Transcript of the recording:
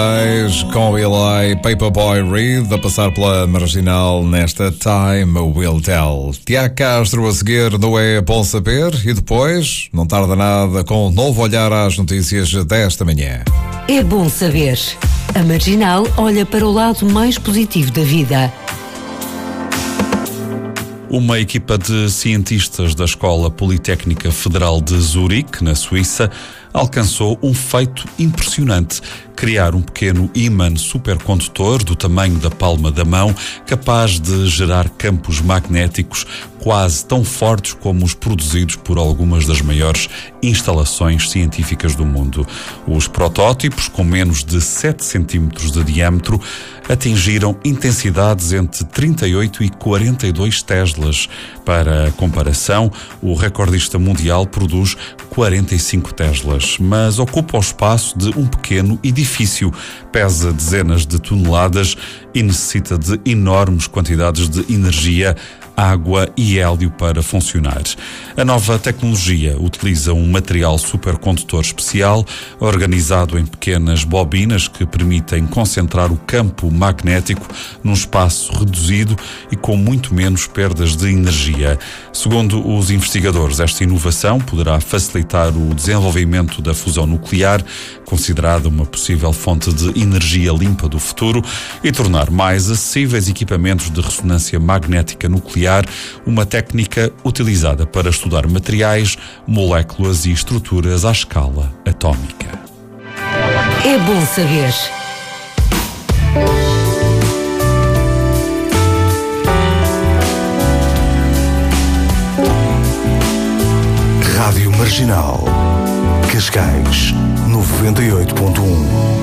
Com Eli Paperboy Reed a passar pela marginal nesta Time Will Tell. Tiago Castro a seguir no É Bom Saber e depois, não tarda nada, com um novo olhar às notícias desta manhã. É bom saber. A marginal olha para o lado mais positivo da vida. Uma equipa de cientistas da Escola Politécnica Federal de Zurique, na Suíça, alcançou um feito impressionante: criar um pequeno ímã supercondutor do tamanho da palma da mão, capaz de gerar campos magnéticos quase tão fortes como os produzidos por algumas das maiores instalações científicas do mundo. Os protótipos, com menos de 7 centímetros de diâmetro, atingiram intensidades entre 38 e 42 teslas. Para comparação, o recordista mundial produz 45 teslas, mas ocupa o espaço de um pequeno edifício, pesa dezenas de toneladas e necessita de enormes quantidades de energia, água e hélio para funcionar. A nova tecnologia utiliza um material supercondutor especial, organizado em pequenas bobinas que permitem concentrar o campo magnético num espaço reduzido e com muito menos perdas de energia. Segundo os investigadores, esta inovação poderá facilitar o desenvolvimento da fusão nuclear, considerada uma possível fonte de energia limpa do futuro, e tornar mais acessíveis equipamentos de ressonância magnética nuclear, uma técnica utilizada para estudar materiais, moléculas e estruturas à escala atómica. É bom saber. Rádio Marginal, Cascais 98.1.